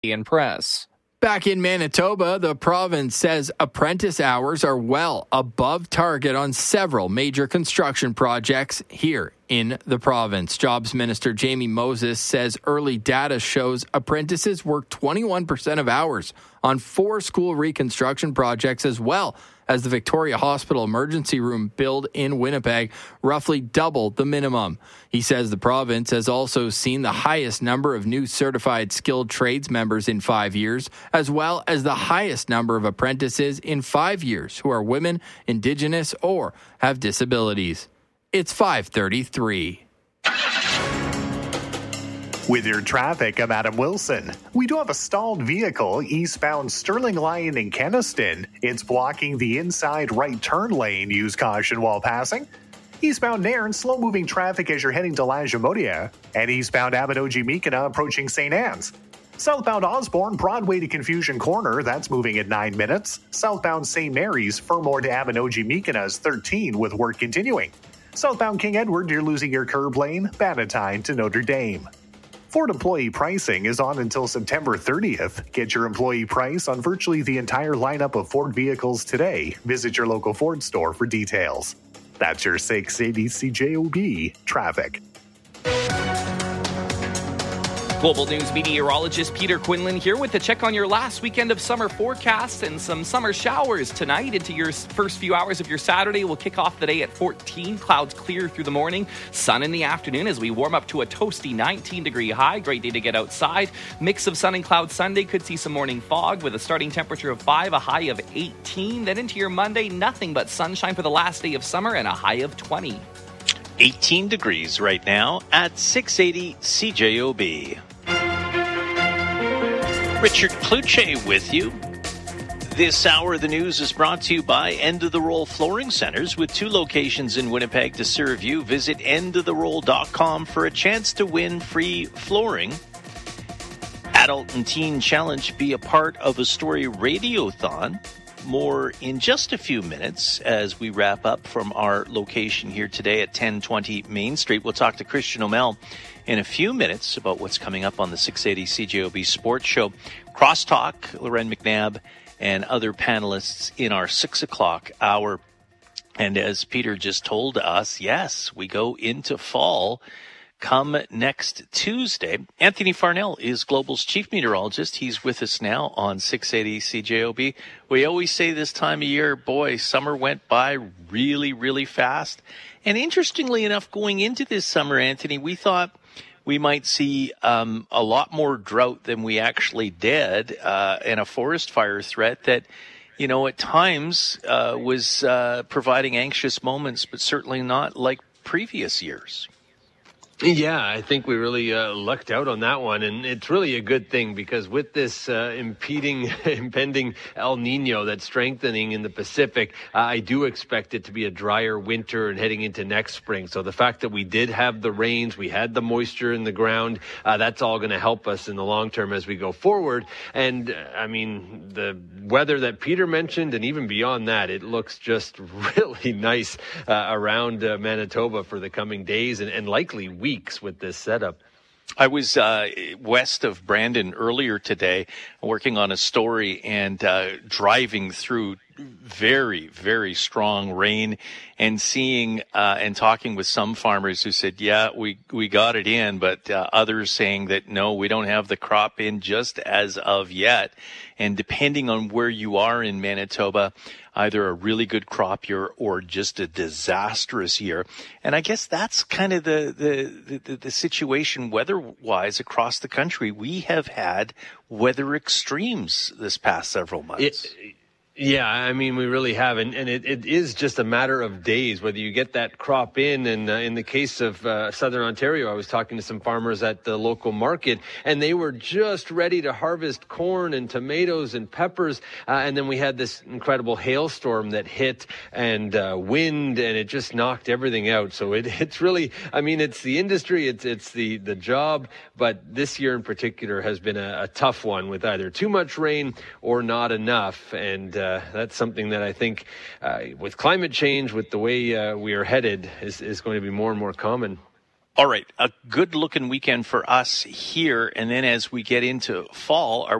and Press. Back in Manitoba, the province says apprentice hours are well above target on several major construction projects here in the province. Jobs Minister Jamie Moses says early data shows apprentices work 21% of hours on 4 school reconstruction projects, as well as the Victoria Hospital emergency room build in Winnipeg, roughly double the minimum. He says the province has also seen the highest number of new certified skilled trades members in 5 years, as well as the highest number of apprentices in 5 years who are women, Indigenous, or have disabilities. It's 5:33. With your traffic, I'm Adam Wilson. We do have a stalled vehicle eastbound Sterling Lyon in Kenaston. It's blocking the inside right turn lane. Use caution while passing. Eastbound Nairn, slow-moving traffic as you're heading to Lajimodia. And eastbound Abinogi-Mikina approaching St. Anne's. Southbound Osborne, Broadway to Confusion Corner, that's moving at 9 minutes. Southbound St. Mary's, Fermor to Abinogi-Mikina is 13 with work continuing. Southbound King Edward, you're losing your curb lane. Bannatyne to Notre Dame. Ford employee pricing is on until September 30th. Get your employee price on virtually the entire lineup of Ford vehicles today. Visit your local Ford store for details. That's your 680 CJOB traffic. Global News meteorologist Peter Quinlan here with a check on your last weekend of summer forecasts and some summer showers tonight into your first few hours of your Saturday. We'll kick off the day at 14. Clouds clear through the morning. Sun in the afternoon as we warm up to a toasty 19-degree high. Great day to get outside. Mix of sun and clouds Sunday. Could see some morning fog with a starting temperature of 5, a high of 18. Then into your Monday, nothing but sunshine for the last day of summer and a high of 20. 18 degrees right now at 680 CJOB. Richard Kluche with you. This hour of the news is brought to you by End of the Roll Flooring Centers with 2 locations in Winnipeg to serve you. Visit endoftheroll.com for a chance to win free flooring. Adult and Teen Challenge, be a part of a story radiothon. More in just a few minutes as we wrap up from our location here today at 1020 Main Street. We'll talk to Christian O'Mell in a few minutes about what's coming up on the 680 CJOB Sports Show. Crosstalk, Loren McNabb, and other panelists in our 6 o'clock hour. And as Peter just told us, yes, we go into fall come next Tuesday. Anthony Farnell is Global's chief meteorologist. He's with us now on 680 CJOB. We always say this time of year, boy, summer went by really, really fast. And interestingly enough, going into this summer, Anthony, we thought we might see a lot more drought than we actually did, and a forest fire threat that, you know, at times was providing anxious moments, but certainly not like previous years. Yeah, I think we really lucked out on that one, and it's really a good thing because with this impending El Nino that's strengthening in the Pacific, I do expect it to be a drier winter and heading into next spring. So the fact that we did have the rains, we had the moisture in the ground, that's all going to help us in the long term as we go forward. And I mean, the weather that Peter mentioned and even beyond that, it looks just really nice around Manitoba for the coming days and likely weeks with this setup. I was west of Brandon earlier today working on a story and driving through very, very strong rain and seeing and talking with some farmers who said, yeah, we got it in, but others saying that, no, we don't have the crop in just as of yet. And depending on where you are in Manitoba, either a really good crop year or just a disastrous year. And I guess that's kind of the situation weather-wise across the country. We have had weather extremes this past several months. Yeah, I mean, we really have. And it is just a matter of days whether you get that crop in. And in the case of Southern Ontario, I was talking to some farmers at the local market, and they were just ready to harvest corn and tomatoes and peppers. And then we had this incredible hailstorm that hit and wind, and it just knocked everything out. So it's really, I mean, it's the industry, it's the job. But this year in particular has been a tough one with either too much rain or not enough. And that's something that I think with climate change, with the way we are headed, is going to be more and more common. All right, a good-looking weekend for us here, and then as we get into fall, are